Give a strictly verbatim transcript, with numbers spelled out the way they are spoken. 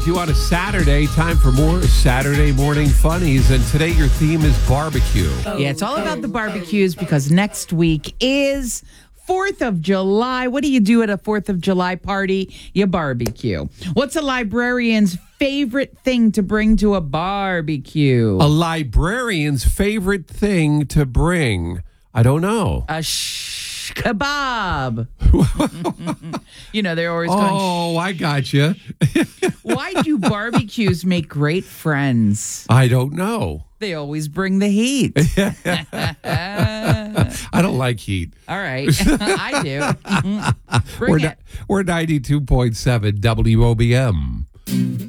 with you on a Saturday. Time for more Saturday morning funnies. And today your theme is barbecue. Yeah, it's all about the barbecues because next week is fourth of July. What do you do at a fourth of July party? You barbecue. What's a librarian's favorite thing to bring to a barbecue? A librarian's favorite thing to bring. I don't know. A sh- kebab. You know, they're always going, Oh, I got you. why do barbecues make great friends? I don't know. They always bring the heat. I don't like heat. All right. I do. Bring We're, it. ni- we're ninety-two point seven W O B M.